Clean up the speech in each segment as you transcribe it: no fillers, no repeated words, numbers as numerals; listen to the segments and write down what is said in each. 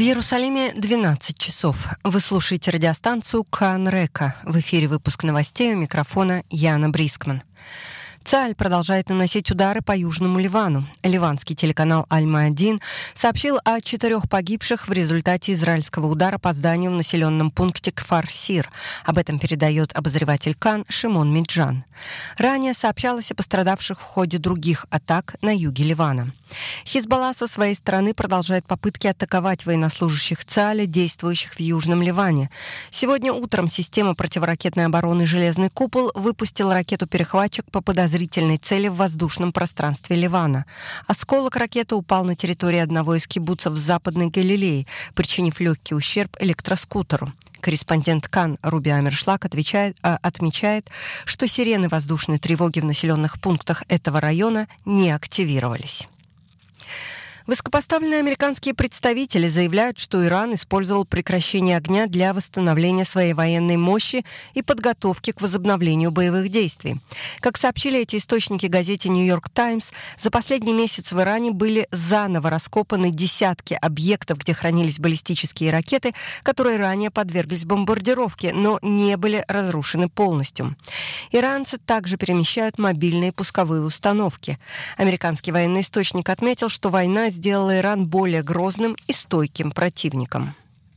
Иерусалиме 12 часов. Вы слушаете радиостанцию Кан Река. В эфире выпуск новостей, у микрофона Яна Брискман. Цааль продолжает наносить удары по Южному Ливану. Ливанский телеканал Аль-Маадин сообщил о 4 погибших в результате израильского удара по зданию в населенном пункте Кфар-Сир. Об этом передает обозреватель Кан Шимон Миджан. Ранее сообщалось о пострадавших в ходе других атак на юге Ливана. Хизбалла со своей стороны продолжает попытки атаковать военнослужащих Цааля, действующих в Южном Ливане. Сегодня утром система противоракетной обороны «Железный купол» выпустила ракету-перехватчик по подозрительной цели в воздушном пространстве Ливана. Осколок ракеты упал на территории одного из кибуцев в Западной Галилее, причинив легкий ущерб электроскутеру. Корреспондент Кан Руби Амершлаг отмечает, что сирены воздушной тревоги в населенных пунктах этого района не активировались. Высокопоставленные американские представители заявляют, что Иран использовал прекращение огня для восстановления своей военной мощи и подготовки к возобновлению боевых действий. Как сообщили эти источники газете «Нью-Йорк Таймс», за последний месяц в Иране были заново раскопаны десятки объектов, где хранились баллистические ракеты, которые ранее подверглись бомбардировке, но не были разрушены полностью. Иранцы также перемещают мобильные пусковые установки. Американский военный источник отметил, что война сделала Иран более грозным и стойким противником.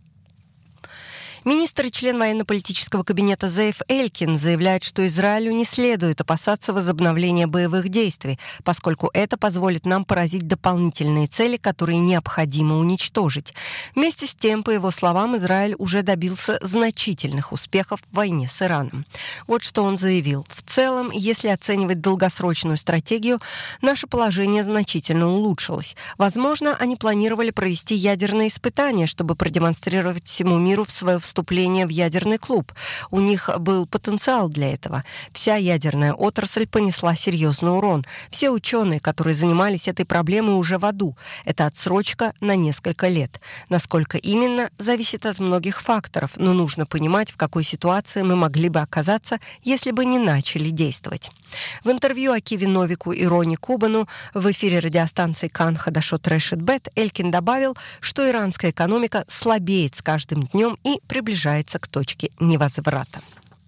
Министр и член военно-политического кабинета Зеев Элькин заявляет, что Израилю не следует опасаться возобновления боевых действий, поскольку это позволит нам поразить дополнительные цели, которые необходимо уничтожить. Вместе с тем, по его словам, Израиль уже добился значительных успехов в войне с Ираном. Вот что он заявил. В целом, если оценивать долгосрочную стратегию, наше положение значительно улучшилось. Возможно, они планировали провести ядерные испытания, чтобы продемонстрировать всему миру свое вступление в ядерный клуб. У них был потенциал для этого. Вся ядерная отрасль понесла серьезный урон. Все ученые, которые занимались этой проблемой, уже в аду. Это отсрочка на несколько лет. Насколько именно, зависит от многих факторов, но нужно понимать, в какой ситуации мы могли бы оказаться, если бы не начали действовать. В интервью Акиве Новику и Рони Кубану в эфире радиостанции Кан Хадашот Решет Бет Элькин добавил, что иранская экономика слабеет с каждым днем и приближается к точке невозврата.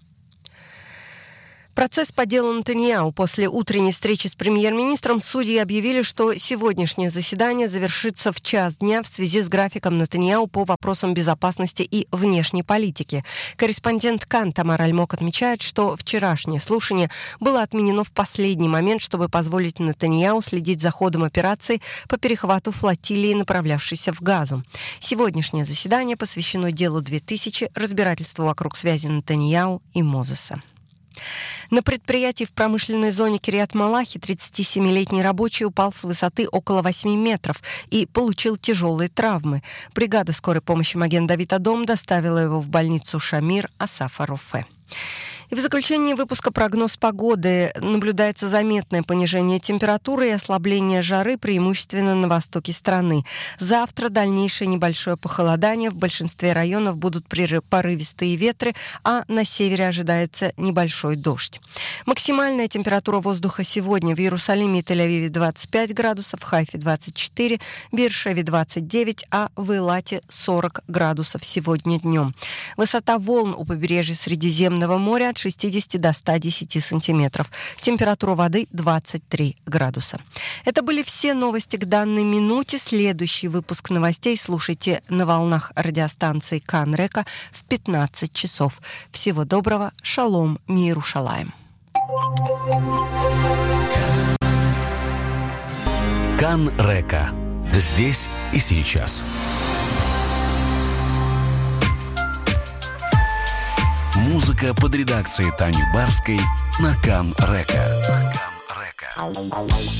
Процесс по делу Нетаньяху. После утренней встречи с премьер-министром судьи объявили, что сегодняшнее заседание завершится в 1:00 дня в связи с графиком Нетаньяху по вопросам безопасности и внешней политики. Корреспондент Кан Тамар Альмок отмечает, что вчерашнее слушание было отменено в последний момент, чтобы позволить Нетаньяху следить за ходом операции по перехвату флотилии, направлявшейся в Газу. Сегодняшнее заседание посвящено делу 2000, разбирательству вокруг связи Нетаньяху и Мозеса. На предприятии в промышленной зоне Кириат-Малахи 37-летний рабочий упал с высоты около 8 метров и получил тяжелые травмы. Бригада скорой помощи Маген-Давид-Адом доставила его в больницу Шамир Асафа Рофе. И в заключении выпуска прогноз погоды. Наблюдается заметное понижение температуры и ослабление жары, преимущественно на востоке страны. Завтра дальнейшее небольшое похолодание. В большинстве районов будут порывистые ветры, а на севере ожидается небольшой дождь. Максимальная температура воздуха сегодня в Иерусалиме и Тель-Авиве 25 градусов, в Хайфе 24, в Беэр-Шеве 29, а в Эйлате 40 градусов сегодня днем. Высота волн у побережья Средиземного моря от 60 до 110 сантиметров. Температура воды 23 градуса. Это были все новости к данной минуте. Следующий выпуск новостей слушайте на волнах радиостанции Кан Река в 15 часов. Всего доброго. Шалом, Миерушалаим. Кан Река. Здесь и сейчас. Музыка под редакцией Тани Барской на Кан Река.